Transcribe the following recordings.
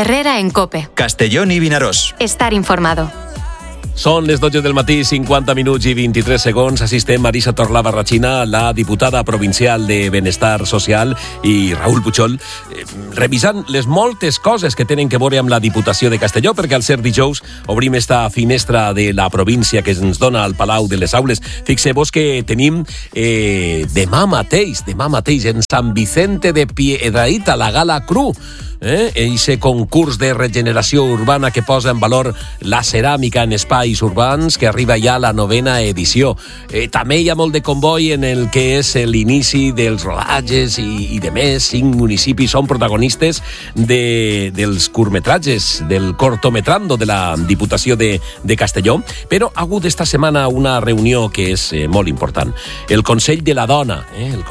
Herrera en COPE. Castellón y Vinaròs. Estar informado. Són les 12 del matí, 50 minuts i 23 segons. Assistem Marisa Torla-Barrachina, la diputada provincial de Benestar Social, i Raül Puchol, revisant les moltes coses que tenen que veure amb la Diputació de Castelló, perquè al ser dijous obrim esta finestra de la província que ens dona al Palau de les Aules. Fixeu-vos que tenim demà mateix, en Sant Vicente de Piedrahita, la Gala Cru, eixe concurs de regeneració urbana que posa en valor la ceràmica en espais urbans, que arriba ja a la 9ª edició. També hi ha molt de comboi en el que és l'inici dels rodatges i de més. 5 municipis són protagonistes dels curtmetratges, del cortometrando de la Diputació de Castelló, però ha hagut esta setmana una reunió que és molt important. El Consell de la Dona,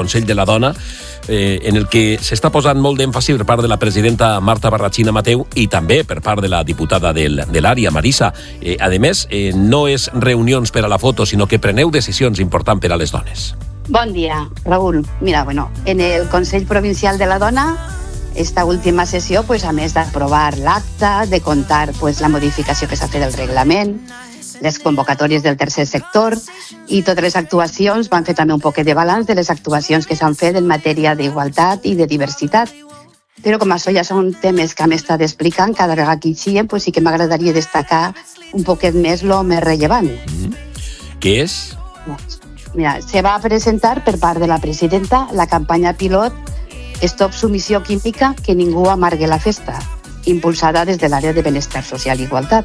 en el que s'està posant molt d'èmfasi per part de la presidenta Marta Barrachina Mateu i també per part de la diputada de l'àrea, Marisa. A més, no és reunions per a la foto, sinó que preneu decisions importants per a les dones. Bon dia, Raül. Mira, en el Consell Provincial de la Dona, esta última sessió, a més d'aprovar l'acta, de comptar la modificació que s'ha fet del reglament, les convocatòries del tercer sector i totes les actuacions, van fer també un poquet de balanç de les actuacions que s'han fet en matèria d'igualtat i de diversitat. Però com això ja són temes que m'he estat explicant cada vegada que hi siguem, sí que m'agradaria destacar un poquet més el més rellevant. Què és? Mira, se va presentar per part de la presidenta la campanya pilot Stop Submissió Química, que ningú amargue la festa, impulsada des de l'àrea de Benestar Social i Igualtat.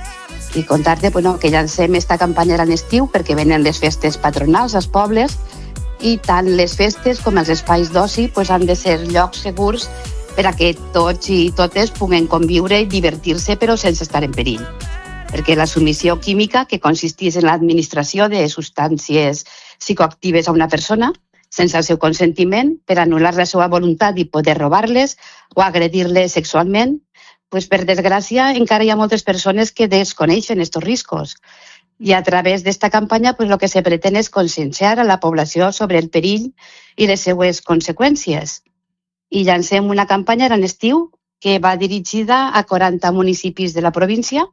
I contar-te que llancem esta campanya en estiu perquè venen les festes patronals als pobles i tant les festes com els espais d'oci han de ser llocs segurs per a que tots i totes puguen conviure i divertir-se però sense estar en perill. Perquè la submissió química, que consisteix en l'administració de substàncies psicoactives a una persona sense el seu consentiment per anul·lar la seva voluntat i poder robar-les o agredir-les sexualment, per desgràcia, encara hi ha moltes persones que desconeixen aquests riscos. I a través d'esta campanya, el que se pretén és conscienciar a la població sobre el perill i les seues conseqüències. I llancem una campanya en estiu que va dirigida a 40 municipis de la província.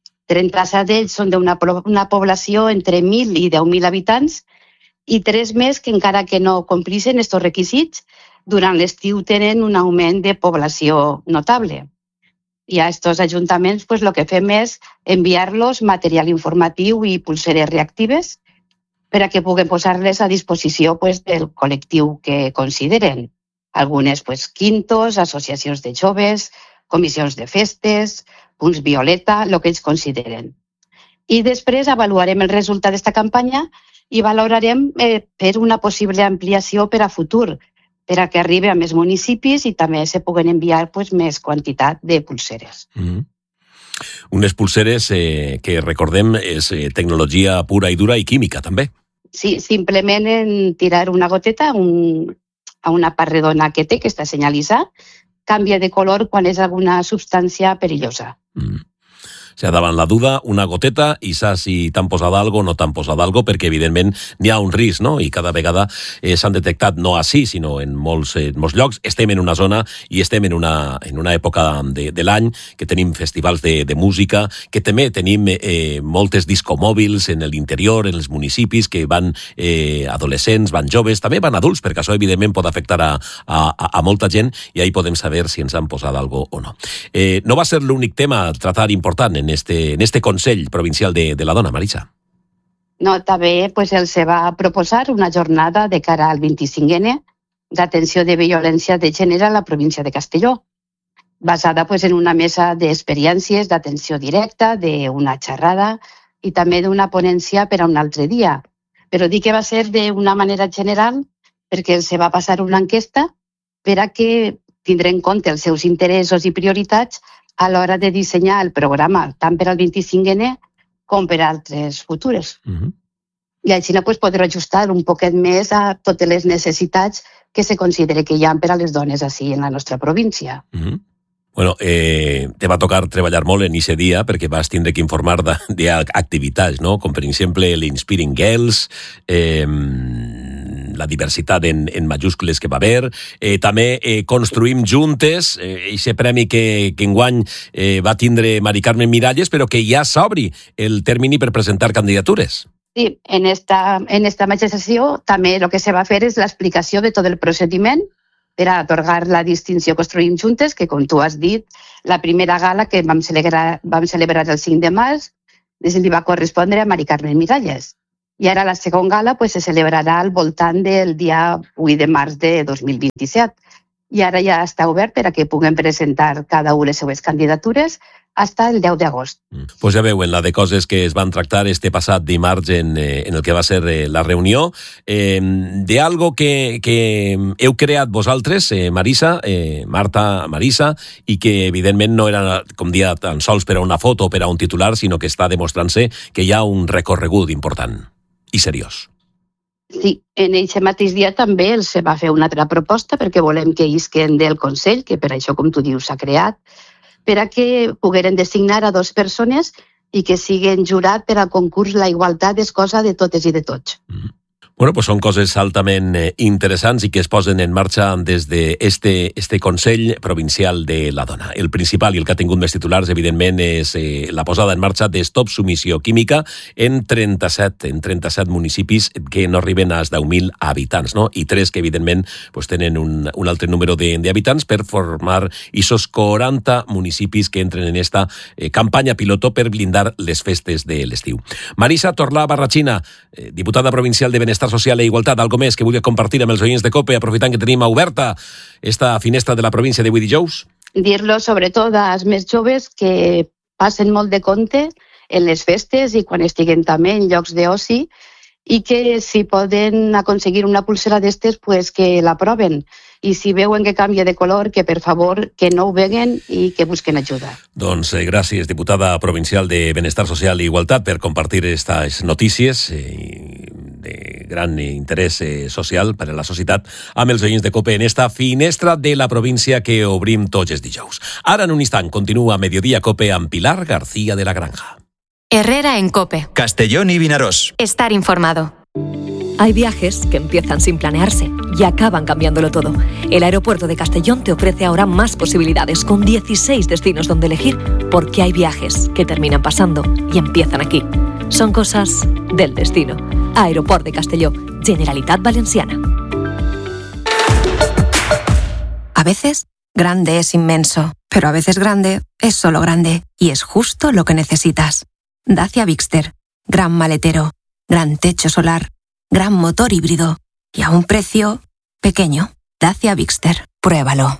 30 d'ells són d'una població entre 1.000 i 10.000 habitants i 3 més que, encara que no complixen aquests requisits, durant l'estiu tenen un augment de població notable. I a aquests ajuntaments el que fem és enviar-los material informatiu i pulseres reactives per a que puguen posar-les a disposició del col·lectiu que consideren. Algunes quintos, associacions de joves, comissions de festes, punts violeta, el que ells consideren. I després avaluarem el resultat d'esta campanya i valorarem per una possible ampliació per a futur, per a que arribi a més municipis i també se puguen enviar més quantitat de pulseres. Unes pulseres que, recordem, és tecnologia pura i dura i química, també. Sí, simplement en tirar una goteta a una part redona que té, que està senyalitzada, canvia de color quan és alguna substància perillosa. O sigui, davant la duda, una goteta i saps si t'han posat alguna o no t'han posat alguna, perquè evidentment n'hi ha un risc, no? I cada vegada s'han detectat, no així, sinó en molts llocs. Estem en una zona i estem en una època de l'any que tenim festivals de música, que també tenim moltes discomòbils en l'interior, en els municipis, que van adolescents, van joves, també van adults, perquè això evidentment pot afectar a molta gent i ahí podem saber si ens han posat alguna o no. No va ser l'únic tema a tratar important en este Consell Provincial de la Dona, Marisa. No, també els va proposar una jornada de cara al 25N d'atenció de violència de gènere a la província de Castelló, basada en una mesa d'experiències d'atenció directa, d'una xerrada i també d'una ponència per a un altre dia. Però dic que va ser d'una manera general perquè els va passar una enquesta per a que tindre en compte els seus interessos i prioritats a l'hora de dissenyar el programa, tant per al 25N com per a altres futures. I així poder ajustar un poquet més a totes les necessitats que se considera que hi ha per a les dones així en la nostra província. Bueno, te va tocar treballar molt en aquest dia perquè vas tindre que informar d'activitats, no? Com per exemple l'Inspiring Girls, la diversitat en majúscules que va haver. També Construïm Juntes, aquest premi que enguany va tindre Mari Carmen Miralles, però que ja s'obri el termini per presentar candidatures. Sí, en esta mateixa sessió també el que se va fer és l'explicació de tot el procediment per a atorgar la distinció Construïm Juntes, que, com tu has dit, la primera gala que vam celebrar el 5 de març li va correspondre a Mari Carmen Miralles. I ara la segona gala se celebrarà al voltant del dia 8 de març de 2027. I ara ja està obert per a que puguem presentar cada una de les seues candidatures fins el 10 d'agost. Pues ja veuen la de coses que es van tractar este passat dimarts en el que va ser la reunió. De algo que heu creat vosaltres, Marisa, Marta, Marisa, i que evidentment no era, com dia, tan sols per a una foto o per a un titular, sinó que està demostrant-se que hi ha un recorregut important i seriós. Sí, en aquest mateix dia també els va fer una altra proposta perquè volem que isquen del Consell, que per això, com tu dius, s'ha creat, per a que pogueren designar a 2 persones i que siguen jurat per al concurs La Igualtat és cosa de totes i de tots. Bueno, pues són coses altament interessants i que es posen en marxa des d'este Consell Provincial de la Dona. El principal i el que ha tingut més titulars, evidentment, és la posada en marxa de Stop Submissió Química en 37 municipis que no arriben als 10.000 habitants, no? I 3 que, evidentment, pues, tenen un altre número d'habitants per formar esos 40 municipis que entren en esta campanya piloto per blindar les festes de l'estiu. Marisa Torlà Barratxina, diputada provincial de Benestar Social e Igualtat, algo més que vulgui compartir amb els oients de COPE, aprofitant que tenim oberta esta finestra de la província d'avui dijous? Dir-lo sobretot als més joves que passen molt de compte en les festes i quan estiguen també en llocs d'oci i que si poden aconseguir una pulsera d'estes, pues que la proven. I si veuen que canvia de color, que per favor que no ho veguen i que busquen ajuda. Doncs gràcies, diputada provincial de Benestar Social i Igualtat, per compartir estas notícies de gran interès social per a la societat amb els oients de COPE en esta finestra de la província que obrim tots els dijous. Ara, en un instant, continua Mediodía COPE amb Pilar García de la Granja. Herrera en COPE. Castellón y Vinarós. Estar informado. Hay viajes que empiezan sin planearse y acaban cambiándolo todo. El aeropuerto de Castellón te ofrece ahora más posibilidades, con 16 destinos donde elegir, porque hay viajes que terminan pasando y empiezan aquí. Son cosas del destino. Aeroport de Castelló, Generalitat Valenciana. A veces, grande es inmenso, pero a veces grande es solo grande y es justo lo que necesitas. Dacia Bigster, gran maletero, gran techo solar, gran motor híbrido y a un precio pequeño. Dacia Bigster, pruébalo.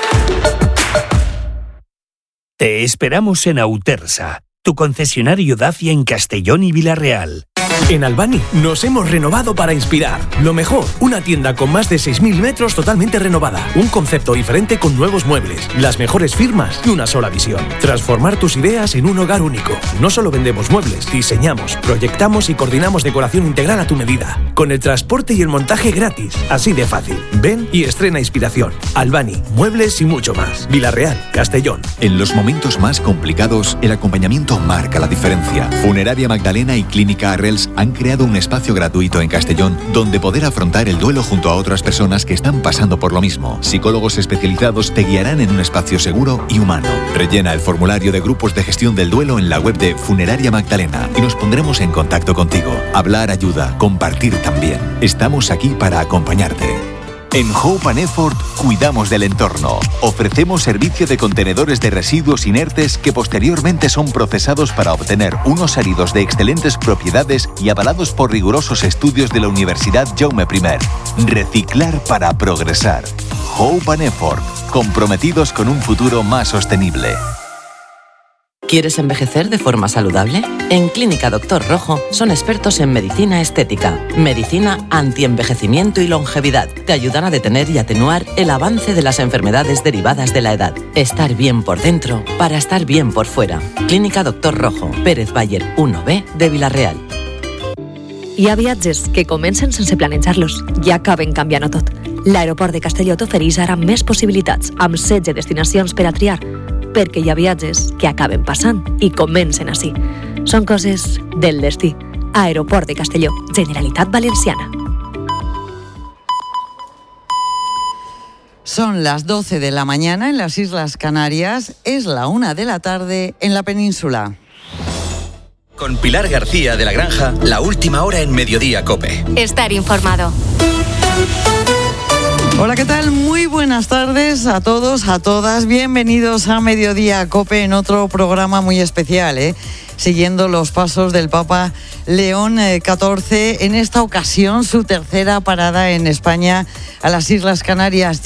Te esperamos en Autersa, tu concesionario Dacia en Castellón y Villarreal. En Albany nos hemos renovado para inspirar. Lo mejor, una tienda con más de 6.000 metros totalmente renovada. Un concepto diferente con nuevos muebles, las mejores firmas y una sola visión. Transformar tus ideas en un hogar único. No solo vendemos muebles, diseñamos, proyectamos y coordinamos decoración integral a tu medida. Con el transporte y el montaje gratis. Así de fácil. Ven y estrena inspiración. Albany, muebles y mucho más. Villarreal, Castellón. En los momentos más complicados, el acompañamiento marca la diferencia. Funeraria Magdalena y Clínica Arrels han creado un espacio gratuito en Castellón donde poder afrontar el duelo junto a otras personas que están pasando por lo mismo. Psicólogos especializados te guiarán en un espacio seguro y humano. Rellena el formulario de grupos de gestión del duelo en la web de Funeraria Magdalena y nos pondremos en contacto contigo. Hablar ayuda, compartir también. Estamos aquí para acompañarte. En Hope and Effort cuidamos del entorno. Ofrecemos servicio de contenedores de residuos inertes que posteriormente son procesados para obtener unos salidos de excelentes propiedades y avalados por rigurosos estudios de la Universidad Jaume I. Reciclar para progresar. Hope and Effort, comprometidos con un futuro más sostenible. ¿Quieres envejecer de forma saludable? En Clínica Doctor Rojo son expertos en medicina estética, medicina antienvejecimiento y longevidad. Te ayudan a detener y atenuar el avance de las enfermedades derivadas de la edad. Estar bien por dentro para estar bien por fuera. Clínica Doctor Rojo, Pérez Bayer 1B de Villarreal. Hi ha viatges que comencen sense planejar-los i acaben canviant-ho tot. L'aeroport de Castelló t'ofereix ara més possibilitats, amb 16 destinacions per a triar, perquè hi ha viatges que acaben passant i comencen així. Són coses del destí. Aeroport de Castelló, Generalitat Valenciana. Son las 12 de la mañana en las Islas Canarias, es la 1 de la tarde en la península. Con Pilar García de la Granja, la última hora en Mediodía COPE. Estar informado. Hola, ¿qué tal? Muy buenas tardes a todos, a todas. Bienvenidos a Mediodía COPE en otro programa muy especial, siguiendo los pasos del Papa León XIV. En esta ocasión, su tercera parada en España, a las Islas Canarias.